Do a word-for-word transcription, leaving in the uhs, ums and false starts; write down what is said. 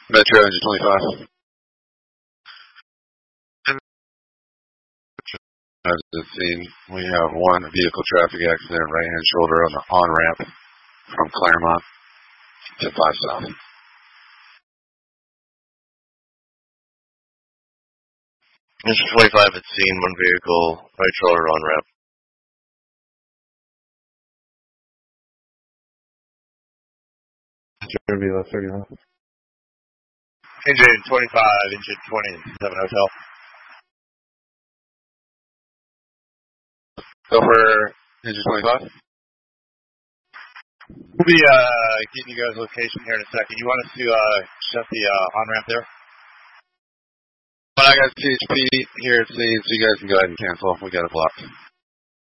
Metro engine twenty-five. As the scene, we have one vehicle traffic accident right hand shoulder on the on ramp from Claremont to five South. Engine twenty-five at scene, one vehicle, right shoulder on ramp. Jeremy left thirty-one. Engine twenty-five, engine twenty, seven hotel. Go for engine twenty-five. We'll be uh, getting you guys location here in a second. You want us to uh, shut the uh, on-ramp there? Well, I got T H P here at scene, so you guys can go ahead and cancel. We got it blocked.